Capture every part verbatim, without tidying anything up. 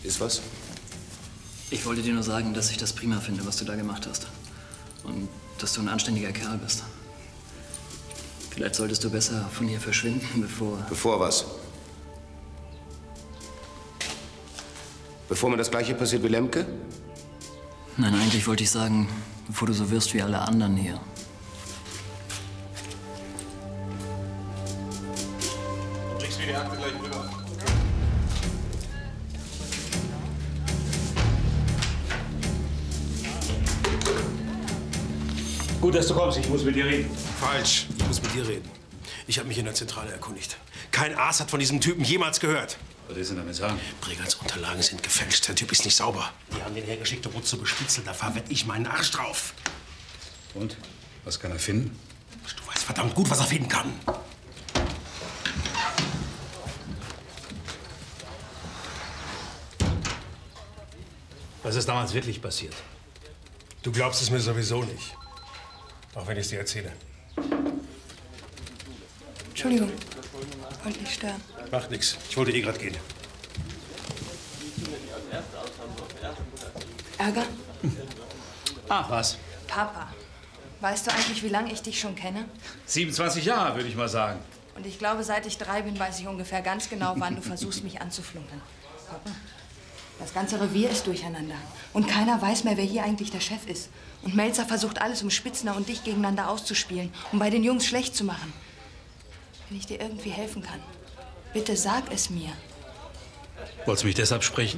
Ist was? Ich wollte dir nur sagen, dass ich das prima finde, was du da gemacht hast. Und dass du ein anständiger Kerl bist. Vielleicht solltest du besser von hier verschwinden, bevor... Bevor was? Bevor mir das Gleiche passiert wie Lemke? Nein, eigentlich wollte ich sagen, bevor du so wirst wie alle anderen hier. Du bringst mir die Akte gleich rüber. Gut, dass du kommst. Ich muss mit dir reden. Falsch. Ich muss mit dir reden. Ich habe mich in der Zentrale erkundigt. Kein Arzt hat von diesem Typen jemals gehört. Was willst du damit sagen? Bregals Unterlagen sind gefälscht. Der Typ ist nicht sauber. Die haben den hergeschickt, um uns zu bespitzeln. Da verwette ich meinen Arsch drauf. Und? Was kann er finden? Du weißt verdammt gut, was er finden kann. Was ist damals wirklich passiert? Du glaubst es mir sowieso nicht. Auch wenn ich es dir erzähle. Entschuldigung, wollte nicht stören. Macht nichts. Ich wollte eh gerade gehen. Ärger? Ach, was? Papa, weißt du eigentlich, wie lange ich dich schon kenne? siebenundzwanzig Jahre, würde ich mal sagen. Und ich glaube, seit ich drei bin, weiß ich ungefähr ganz genau, wann du versuchst, mich anzuflunkern. Das ganze Revier ist durcheinander. Und keiner weiß mehr, wer hier eigentlich der Chef ist. Und Melzer versucht alles, um Spitzner und dich gegeneinander auszuspielen, um bei den Jungs schlecht zu machen. Wenn ich dir irgendwie helfen kann, bitte sag es mir. Wolltest du mich deshalb sprechen?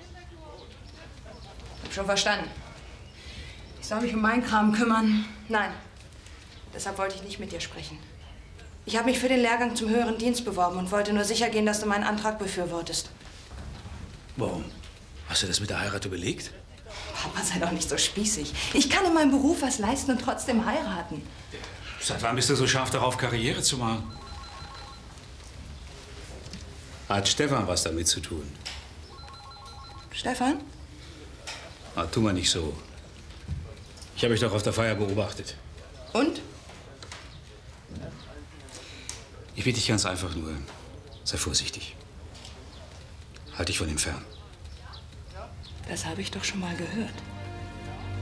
Hab schon verstanden. Ich soll mich um meinen Kram kümmern. Nein, deshalb wollte ich nicht mit dir sprechen. Ich habe mich für den Lehrgang zum höheren Dienst beworben und wollte nur sicher gehen, dass du meinen Antrag befürwortest. Warum? Hast du das mit der Heirat überlegt? Papa, sei doch nicht so spießig. Ich kann in meinem Beruf was leisten und trotzdem heiraten. Seit wann bist du so scharf darauf, Karriere zu machen? Hat Stefan was damit zu tun? Stefan? Ah, tu mal nicht so. Ich habe dich doch auf der Feier beobachtet. Und? Ich bitte dich ganz einfach nur, sei vorsichtig. Halt dich von ihm fern. Das habe ich doch schon mal gehört.